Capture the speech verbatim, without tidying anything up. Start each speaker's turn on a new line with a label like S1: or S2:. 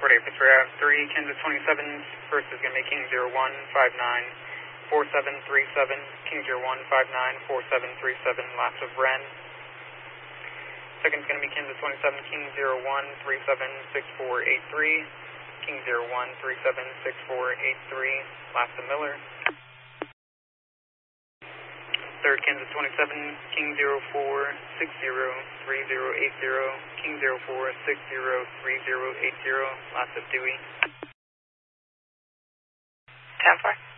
S1: Fort eight, Pittsburgh Ave three, Kansas twenty-seven. First is going to be King zero one five nine four seven three seven, King zero one five nine four seven three seven, last of Ren. Second is going to be Kansas twenty-seven, King zero one three seven six four eight three, King zero one three seven six four eight three, last of Miller. Third, Kansas twenty-seven, King zero four six zero three zero eight zero, King zero four six zero three zero eight zero, last of Dewey.
S2: ten four.